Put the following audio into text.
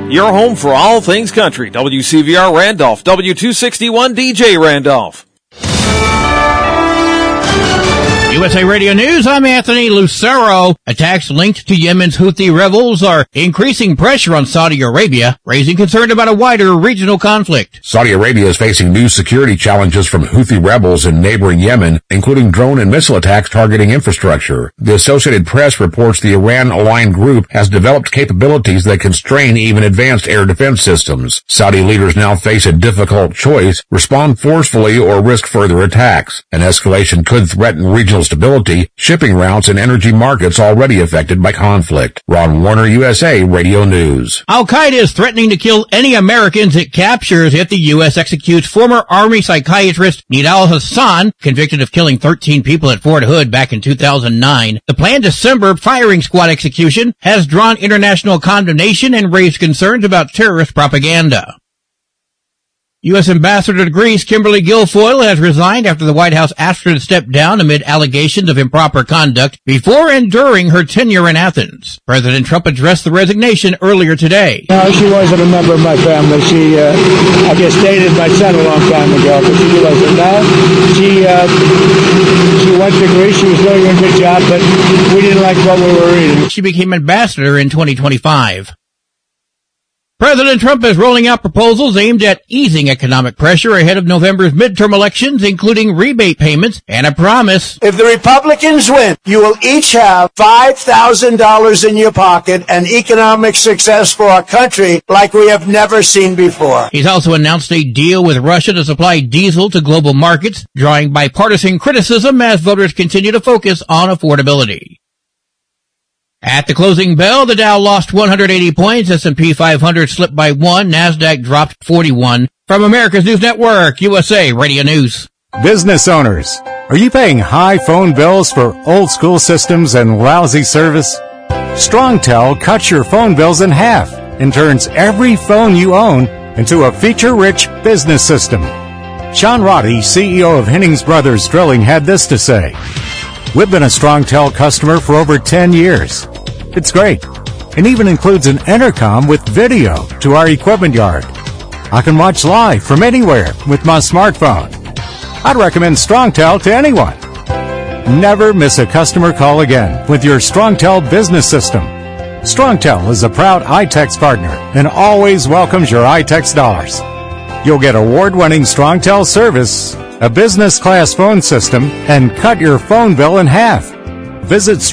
your home for all things country. WCVR Randolph, W261 DJ Randolph. USA Radio News, I'm Anthony Lucero. Attacks linked to Yemen's Houthi rebels are increasing pressure on Saudi Arabia, raising concern about a wider regional conflict. Saudi Arabia is facing new security challenges from Houthi rebels in neighboring Yemen, including drone and missile attacks targeting infrastructure. The Associated Press reports the Iran-aligned group has developed capabilities that constrain even advanced air defense systems. Saudi leaders now face a difficult choice: respond forcefully or risk further attacks. An escalation could threaten regional stability, shipping routes, and energy markets already affected by conflict. Ron Warner, USA Radio News. Al-Qaeda is threatening to kill any Americans it captures if the U.S. executes former Army psychiatrist Nidal Hasan, convicted of killing 13 people at Fort Hood back in 2009. The planned December firing squad execution has drawn international condemnation and raised concerns about terrorist propaganda. U.S. Ambassador to Greece Kimberly Guilfoyle has resigned after the White House asked her to step down amid allegations of improper conduct before and during her tenure in Athens. President Trump addressed the resignation earlier today. No, she wasn't a member of my family. She, I guess, dated my son a long time ago, but she wasn't. No, she went to Greece. She was doing a good job, but we didn't like what we were reading. She became ambassador in 2025. President Trump is rolling out proposals aimed at easing economic pressure ahead of November's midterm elections, including rebate payments and a promise. If the Republicans win, you will each have $5,000 in your pocket and economic success for our country like we have never seen before. He's also announced a deal with Russia to supply diesel to global markets, drawing bipartisan criticism as voters continue to focus on affordability. At the closing bell, the Dow lost 180 points, S&P 500 slipped by 1, NASDAQ dropped 41. From America's News Network, USA Radio News. Business owners, are you paying high phone bills for old school systems and lousy service? StrongTel cuts your phone bills in half and turns every phone you own into a feature-rich business system. Sean Roddy, CEO of Hennings Brothers Drilling, had this to say: "We've been a StrongTel customer for over 10 years. It's great. It even includes an intercom with video to our equipment yard. I can watch live from anywhere with my smartphone. I'd recommend StrongTel to anyone. Never miss a customer call again with your StrongTel business system. StrongTel is a proud iTex partner and always welcomes your iTex dollars. You'll get award-winning StrongTel service, a business-class phone system, and cut your phone bill in half. Visit